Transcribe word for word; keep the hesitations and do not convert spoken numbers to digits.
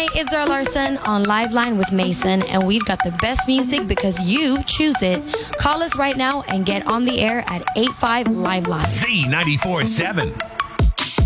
Hi, it's Zara Larson on Live Line with Mason, and we've got the best music because you choose it. Call us right now and get on the air at eight five Live Line. Z ninety-four seven.